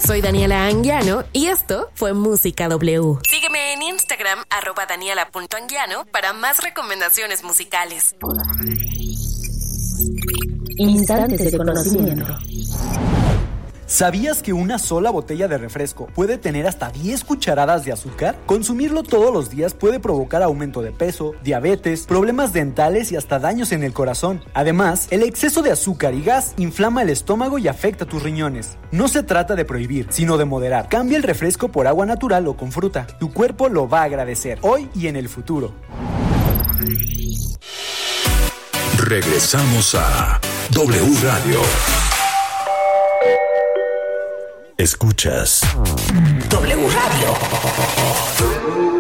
Soy Daniela Anguiano y esto fue Música W. Sígueme en Instagram, @daniela.anguiano, para más recomendaciones musicales. Instantes de conocimiento. ¿Sabías que una sola botella de refresco puede tener hasta 10 cucharadas de azúcar? Consumirlo todos los días puede provocar aumento de peso, diabetes, problemas dentales y hasta daños en el corazón. Además, el exceso de azúcar y gas inflama el estómago y afecta tus riñones. No se trata de prohibir, sino de moderar. Cambia el refresco por agua natural o con fruta. Tu cuerpo lo va a agradecer, hoy y en el futuro. Regresamos a W Radio. Escuchas W Radio.